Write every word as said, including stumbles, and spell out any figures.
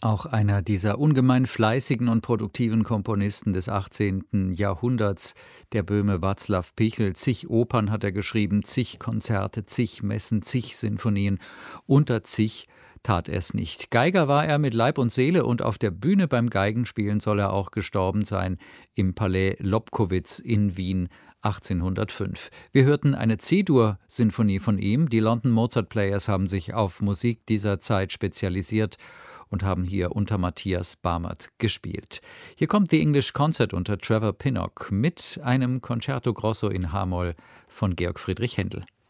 Auch einer dieser ungemein fleißigen und produktiven Komponisten des achtzehnten Jahrhunderts, der Böhme Václav Pichl. Zig Opern hat er geschrieben, zig Konzerte, zig Messen, zig Sinfonien. Unter zig tat er es nicht. Geiger war er mit Leib und Seele und auf der Bühne beim Geigenspielen soll er auch gestorben sein, im Palais Lobkowitz in Wien achtzehnhundertfünf. Wir hörten eine C-Dur-Sinfonie von ihm. Die London Mozart Players haben sich auf Musik dieser Zeit spezialisiert und haben hier unter Matthias Barmert gespielt. Hier kommt die English Concert unter Trevor Pinnock mit einem Concerto Grosso in H-Moll von Georg Friedrich Händel.